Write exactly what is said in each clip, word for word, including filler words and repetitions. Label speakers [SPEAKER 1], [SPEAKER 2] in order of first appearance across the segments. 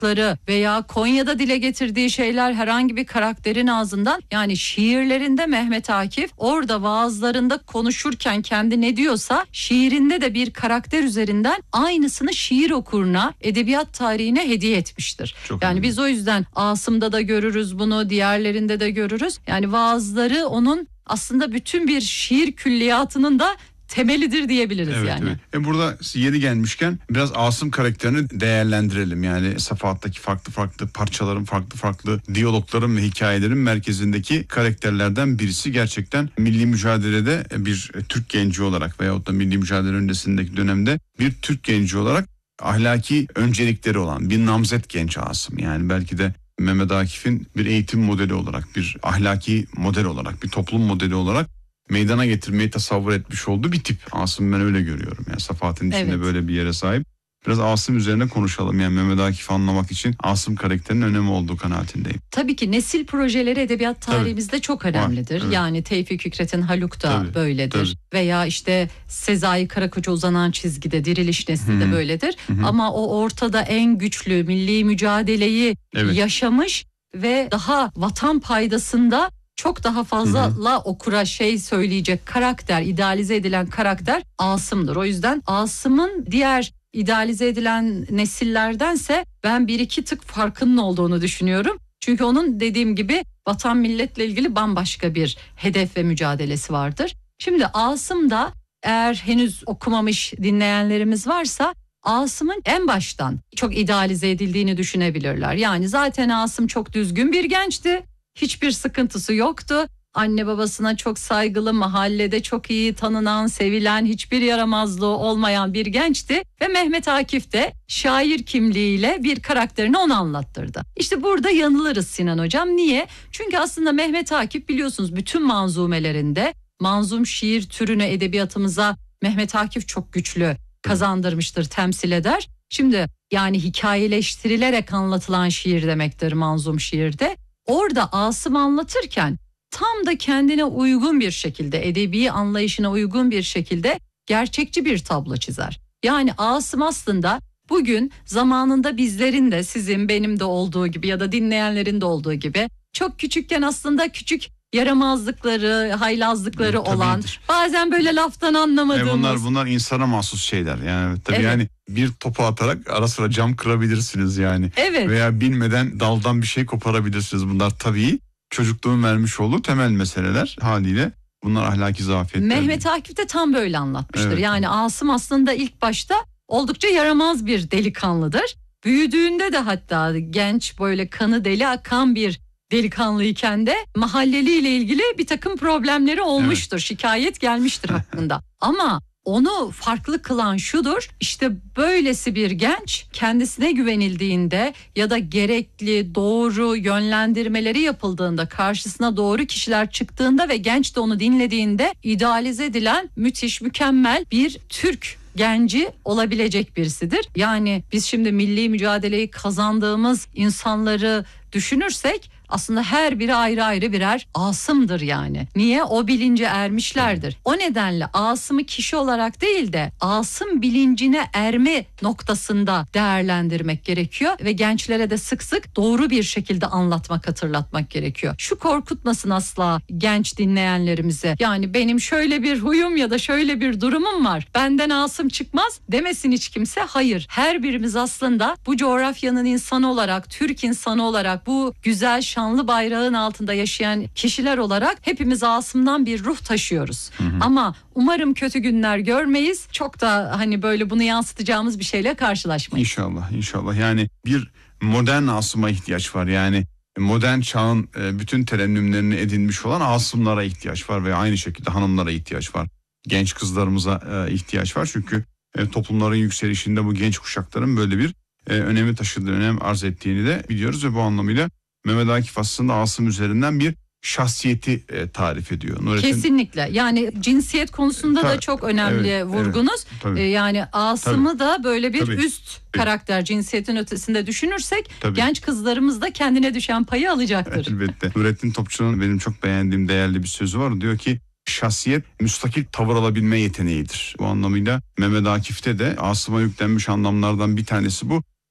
[SPEAKER 1] veya Konya'da dile getirdiği şeyler herhangi bir karakterin ağzından, yani şiirlerinde Mehmet Akif orada vaazlarında konuşurken kendi ne diyorsa şiirinde de bir karakter üzerinden aynısını şiir okuruna, edebiyat tarihine hediye etmiştir. Çok yani önemli. Biz o yüzden Asım'da da görürüz bunu, diğerlerinde de görürüz. Yani vaazları onun aslında bütün bir şiir külliyatının da temelidir diyebiliriz evet, yani. Evet.
[SPEAKER 2] E burada yeri gelmişken biraz Asım karakterini değerlendirelim. Yani Safahat'taki farklı farklı parçaların, farklı farklı diyalogların ve hikayelerin merkezindeki karakterlerden birisi. Gerçekten milli mücadelede bir Türk genci olarak veyahut da milli mücadele öncesindeki dönemde bir Türk genci olarak ahlaki öncelikleri olan bir namzet genç Asım. Yani belki de Mehmet Akif'in bir eğitim modeli olarak, bir ahlaki model olarak, bir toplum modeli olarak meydana getirmeyi tasavvur etmiş olduğu bir tip. Asım ben öyle görüyorum. Yani Safahat'ın içinde evet. böyle bir yere sahip. Biraz Asım üzerine konuşalım. Yani Mehmet Akif'i anlamak için Asım karakterinin önemi olduğu kanaatindeyim.
[SPEAKER 1] Tabii ki nesil projeleri edebiyat tarihimizde tabii. çok önemlidir. Var, evet. Yani Tevfik Fikret'in Haluk da tabii, böyledir. Tabii. Veya işte Sezai Karakoç'a uzanan çizgide Diriliş Nesli de böyledir. Hı-hı. Ama o ortada en güçlü milli mücadeleyi evet. yaşamış ve daha vatan paydasında çok daha fazla hı hı. okura şey söyleyecek karakter, idealize edilen karakter Asım'dır. O yüzden Asım'ın diğer idealize edilen nesillerdense ben bir iki tık farkının olduğunu düşünüyorum. Çünkü onun dediğim gibi vatan milletle ilgili bambaşka bir hedef ve mücadelesi vardır. Şimdi Asım da eğer henüz okumamış dinleyenlerimiz varsa Asım'ın en baştan çok idealize edildiğini düşünebilirler. Yani zaten Asım çok düzgün bir gençti. Hiçbir sıkıntısı yoktu. Anne babasına çok saygılı, mahallede çok iyi tanınan, sevilen, hiçbir yaramazlığı olmayan bir gençti. Ve Mehmet Akif de şair kimliğiyle bir karakterini ona anlattırdı. İşte burada yanılırız Sinan Hocam. Niye? Çünkü aslında Mehmet Akif biliyorsunuz bütün manzumelerinde manzum şiir türünü edebiyatımıza Mehmet Akif çok güçlü kazandırmıştır, temsil eder. Şimdi yani hikayeleştirilerek anlatılan şiir demektir manzum şiirde. Orada Asım anlatırken tam da kendine uygun bir şekilde, edebi anlayışına uygun bir şekilde gerçekçi bir tablo çizer. Yani Asım aslında bugün zamanında bizlerin de, sizin benim de olduğu gibi ya da dinleyenlerin de olduğu gibi çok küçükken aslında küçük yaramazlıkları, haylazlıkları evet, olan, iyidir. Bazen böyle laftan anlamadığımız.
[SPEAKER 2] E bunlar bunlar insana mahsus şeyler. Yani tabii evet. yani bir topu atarak ara sıra cam kırabilirsiniz yani.
[SPEAKER 1] Evet.
[SPEAKER 2] Veya bilmeden daldan bir şey koparabilirsiniz. Bunlar tabii çocukluğun vermiş olduğu temel meseleler haliyle. Bunlar ahlaki zafiyetler.
[SPEAKER 1] Mehmet Akif de tam böyle anlatmıştır. Evet. Yani Asım aslında ilk başta oldukça yaramaz bir delikanlıdır. Büyüdüğünde de hatta genç böyle kanı deli akan bir delikanlıyken de mahalleliyle ilgili bir takım problemleri olmuştur. Evet. Şikayet gelmiştir hakkında. Ama onu farklı kılan şudur: işte böylesi bir genç kendisine güvenildiğinde ya da gerekli doğru yönlendirmeleri yapıldığında, karşısına doğru kişiler çıktığında ve genç de onu dinlediğinde idealize edilen müthiş, mükemmel bir Türk genci olabilecek birisidir. Yani biz şimdi milli mücadeleyi kazandığımız insanları düşünürsek aslında her biri ayrı ayrı birer Asım'dır yani. Niye? O bilince ermişlerdir. O nedenle Asım'ı kişi olarak değil de Asım bilincine erme noktasında değerlendirmek gerekiyor ve gençlere de sık sık doğru bir şekilde anlatmak, hatırlatmak gerekiyor. Şu korkutmasın asla genç dinleyenlerimizi. Yani benim şöyle bir huyum ya da şöyle bir durumum var, benden Asım çıkmaz demesin hiç kimse. Hayır. Her birimiz aslında bu coğrafyanın insanı olarak, Türk insanı olarak, bu güzel şanlı bayrağın altında yaşayan kişiler olarak hepimiz Asım'dan bir ruh taşıyoruz. Hı hı. Ama umarım kötü günler görmeyiz. Çok da hani böyle bunu yansıtacağımız bir şeyle karşılaşmayız.
[SPEAKER 2] İnşallah, inşallah. Yani bir modern Asım'a ihtiyaç var. Yani modern çağın bütün terennümlerini edinmiş olan Asımlara ihtiyaç var ve aynı şekilde hanımlara ihtiyaç var. Genç kızlarımıza ihtiyaç var. Çünkü toplumların yükselişinde bu genç kuşakların böyle bir önemi taşıdığı, önem arz ettiğini de biliyoruz ve bu anlamıyla Mehmet Akif aslında Asım üzerinden bir şahsiyeti e, tarif ediyor.
[SPEAKER 1] Nurettin... Kesinlikle. Yani cinsiyet konusunda Ta- da çok önemli evet, vurgunuz. Evet, e, yani Asım'ı tabii. da böyle bir tabii. üst karakter, cinsiyetin ötesinde düşünürsek tabii. genç kızlarımız da kendine düşen payı alacaktır.
[SPEAKER 2] Elbette. Nurettin Topçu'nun benim çok beğendiğim değerli bir sözü var. Diyor ki şahsiyet müstakil tavır alabilme yeteneğidir. Bu anlamıyla Mehmet Akif'te de Asım'a yüklenmiş anlamlardan bir tanesi bu.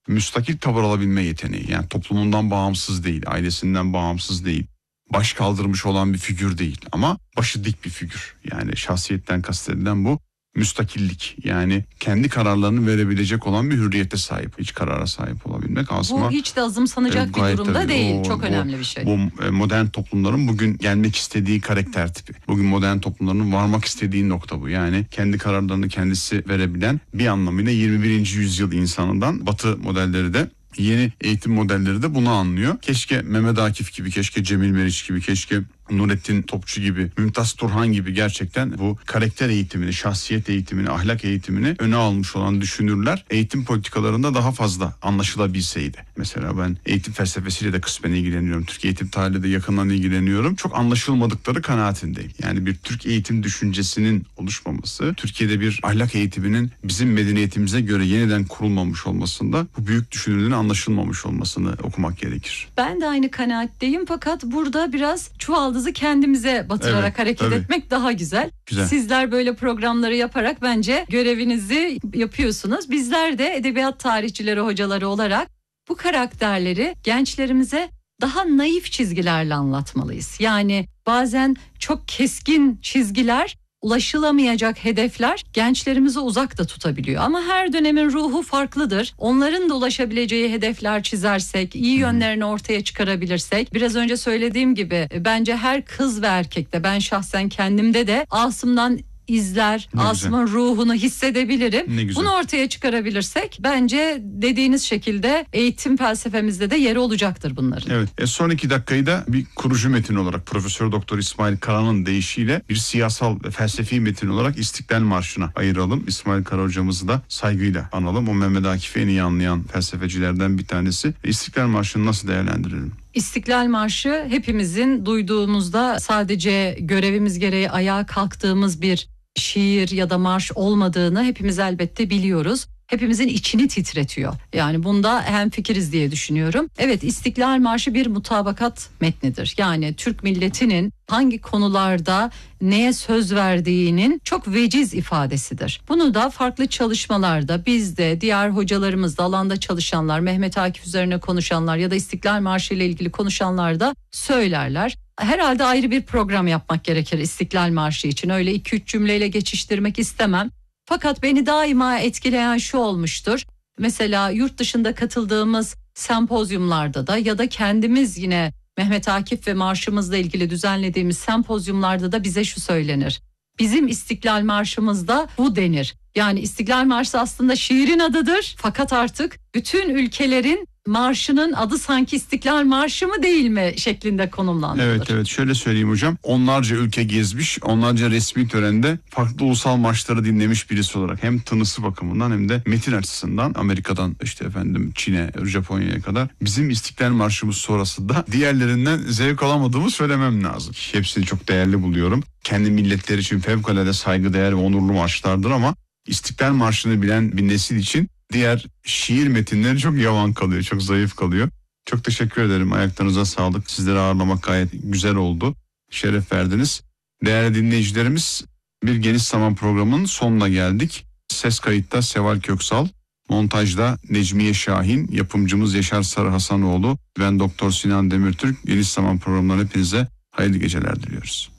[SPEAKER 2] müstakil tavır alabilme yeteneği. Yani toplumundan bağımsız değil, ailesinden bağımsız değil. Baş kaldırmış olan bir figür değil ama başı dik bir figür. Yani şahsiyetten kastedilen bu. Müstakillik, yani kendi kararlarını verebilecek olan bir hürriyete sahip, hiç karara sahip olabilmek aslında.
[SPEAKER 1] Bu hiç de azımsanacak e, bir durumda tabii, değil. O, Çok o, önemli bir şey.
[SPEAKER 2] Bu modern toplumların bugün gelmek istediği karakter tipi. Bugün modern toplumların varmak istediği nokta bu. Yani kendi kararlarını kendisi verebilen, bir anlamıyla yirmi birinci yüzyıl insanından Batı modelleri de, yeni eğitim modelleri de bunu anlıyor. Keşke Mehmet Akif gibi, keşke Cemil Meriç gibi, keşke Nurettin Topçu gibi, Mümtaz Turhan gibi gerçekten bu karakter eğitimini, şahsiyet eğitimini, ahlak eğitimini öne almış olan düşünürler eğitim politikalarında daha fazla anlaşılabilseydi. Mesela ben eğitim felsefesiyle de kısmen ilgileniyorum. Türk eğitim tarihiyle de yakından ilgileniyorum. Çok anlaşılmadıkları kanaatindeyim. Yani bir Türk eğitim düşüncesinin oluşmaması, Türkiye'de bir ahlak eğitiminin bizim medeniyetimize göre yeniden kurulmamış olmasında bu büyük düşünürlerin anlaşılmamış olmasını okumak gerekir.
[SPEAKER 1] Ben de aynı kanaatteyim, fakat burada biraz çuvaldızı kendimize batırarak evet, hareket tabii. etmek daha güzel. güzel. Sizler böyle programları yaparak bence görevinizi yapıyorsunuz. Bizler de edebiyat tarihçileri, hocaları olarak bu karakterleri gençlerimize daha naif çizgilerle anlatmalıyız. Yani bazen çok keskin çizgiler, ulaşılamayacak hedefler gençlerimizi uzak da tutabiliyor. Ama her dönemin ruhu farklıdır. Onların da ulaşabileceği hedefler çizersek, iyi yönlerini ortaya çıkarabilirsek, biraz önce söylediğim gibi bence her kız ve erkekte, ben şahsen kendimde de Asım'dan izler, Asım'ın ruhunu hissedebilirim. Bunu ortaya çıkarabilirsek bence dediğiniz şekilde eğitim felsefemizde de yeri olacaktır bunların.
[SPEAKER 2] Evet. E son iki dakikayı da bir kurucu metin olarak Profesör Doktor İsmail Kara'nın deyişiyle bir siyasal ve felsefi metin olarak İstiklal Marşı'na ayıralım. İsmail Kara hocamızı da saygıyla analım. O Mehmet Akif'i en iyi anlayan felsefecilerden bir tanesi. İstiklal Marşı'nı nasıl değerlendirelim?
[SPEAKER 1] İstiklal Marşı hepimizin duyduğumuzda sadece görevimiz gereği ayağa kalktığımız bir şiir ya da marş olmadığını hepimiz elbette biliyoruz. Hepimizin içini titretiyor. Yani bunda hemfikiriz diye düşünüyorum. Evet, İstiklal Marşı bir mutabakat metnidir. Yani Türk milletinin hangi konularda neye söz verdiğinin çok veciz ifadesidir. Bunu da farklı çalışmalarda biz de, diğer hocalarımız da, alanda çalışanlar, Mehmet Akif üzerine konuşanlar ya da İstiklal Marşı ile ilgili konuşanlar da söylerler. Herhalde ayrı bir program yapmak gerekir İstiklal Marşı için. Öyle iki üç cümleyle geçiştirmek istemem. Fakat beni daima etkileyen şu olmuştur. Mesela yurt dışında katıldığımız sempozyumlarda da ya da kendimiz yine Mehmet Akif ve marşımızla ilgili düzenlediğimiz sempozyumlarda da bize şu söylenir. Bizim İstiklal Marşımızda bu denir. Yani İstiklal Marşı aslında şiirin adıdır. Fakat artık bütün ülkelerin marşının adı sanki İstiklal Marşı mı değil mi şeklinde konumlandırılır.
[SPEAKER 2] Evet evet, şöyle söyleyeyim hocam. Onlarca ülke gezmiş, onlarca resmi törende farklı ulusal marşları dinlemiş birisi olarak hem tınısı bakımından hem de metin açısından, Amerika'dan işte efendim Çin'e, Japonya'ya kadar bizim İstiklal Marşımız sonrasında diğerlerinden zevk alamadığımı söylemem lazım. Hepsini çok değerli buluyorum. Kendi milletleri için fevkalade saygıdeğer ve onurlu marşlardır ama İstiklal Marşı'nı bilen bir nesil için diğer şiir metinleri çok yavan kalıyor, çok zayıf kalıyor. Çok teşekkür ederim. Ayaklarınıza sağlık. Sizleri ağırlamak gayet güzel oldu. Şeref verdiniz. Değerli dinleyicilerimiz, bir Geniş Zaman programının sonuna geldik. Ses kayıtta Seval Köksal, montajda Necmiye Şahin, yapımcımız Yaşar Sarı Hasanoğlu, ben Doktor Sinan Demirtürk. Geniş Zaman programından hepinize hayırlı geceler diliyoruz.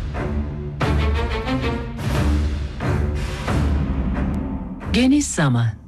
[SPEAKER 3] Geniş Zaman.